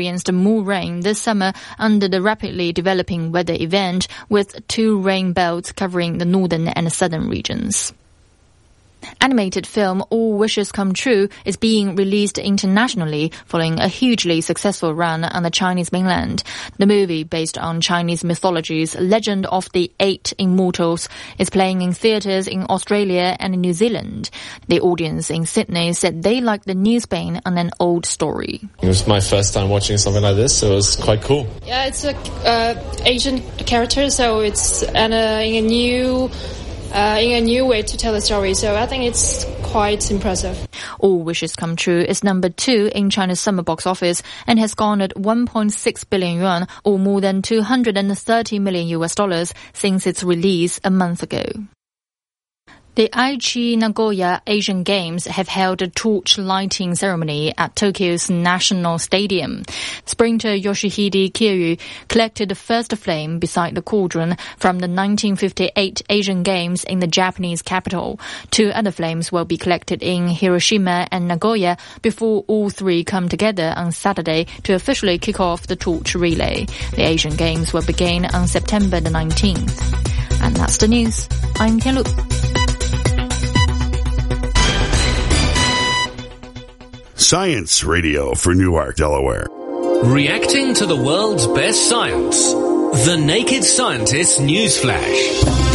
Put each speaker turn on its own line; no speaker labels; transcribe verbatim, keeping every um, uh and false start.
experienced more rain this summer under the rapidly developing weather event, with two rain belts covering the northern and southern regions. Animated film All Wishes Come True is being released internationally following a hugely successful run on the Chinese mainland. The movie, based on Chinese mythology's Legend of the Eight Immortals, is playing in theatres in Australia and New Zealand. The audience in Sydney said they liked the new spin on an old story.
It was my first time watching something like this, so it was quite cool.
Yeah, it's a uh, Asian character, so it's and, uh, in a new... Uh, in a new way to tell the story, so I think it's quite impressive.
All Wishes Come True is number two in China's summer box office and has garnered one point six billion yuan, or more than two hundred thirty million U S dollars, since its release a month ago. The Aichi Nagoya Asian Games have held a torch lighting ceremony at Tokyo's National Stadium. Sprinter Yoshihide Kiryu collected the first flame beside the cauldron from the nineteen fifty-eight Asian Games in the Japanese capital. Two other flames will be collected in Hiroshima and Nagoya before all three come together on Saturday to officially kick off the torch relay. The Asian Games will begin on September the nineteenth. And that's the news. I'm Tianlu.
Science Radio for Newark, Delaware.
Reacting to the world's best science. The Naked Scientist Newsflash.